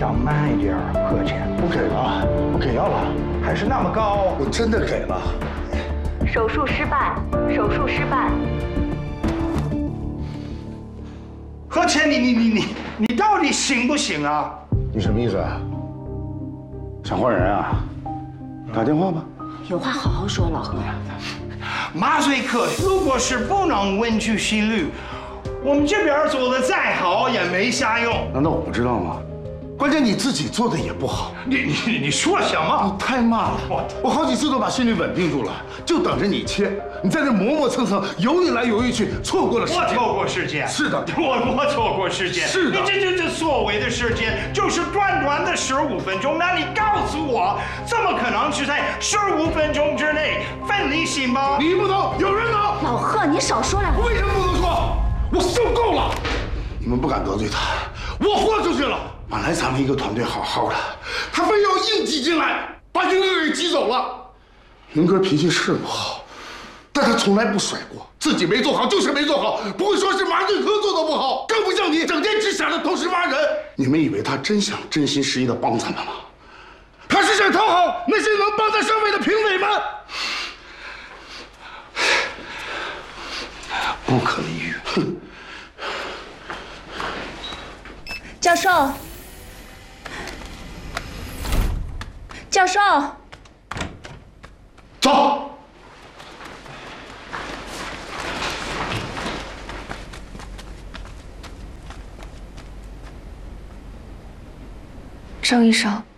要慢一点，何谦。 我给了，我给药了， 还是那么高。 我真的给了。 手术失败，手术失败。 何谦，你到底行不行啊？ 你什么意思啊？想换人啊？打电话吧。 有话好好说，老何。 麻醉科如果是不能稳住心率，我们这边做的再好也没啥用。 难道我不知道吗？关键你自己做的也不好。 你说什么？ 你太慢了，我好几次都把心率稳定住了，就等着你切。你在这磨磨蹭蹭，游来游去，错过了时间。 我错过时间。 是的， 我错过时间。 是的， 你这所谓的时间就是短短的15分钟，那你告诉我，怎么可能是在15分钟之内分离心吗？ 你不能，有人能。 老贺，你少说两句。 为什么不能说？我受够了！你们不敢得罪他，我豁出去了。本来咱们一个团队好好的，他非要硬挤进来，把云哥给挤走了。云哥脾气是不好，但他从来不甩锅，自己没做好就是没做好，不会说是麻醉科做的不好，更不像你整天只想着同时挖人。你们以为他真想真心实意的帮咱们吗？他是想讨好那些能帮他上位的评委们。不可理喻！哼！ 教授，教授， 走。 张医生，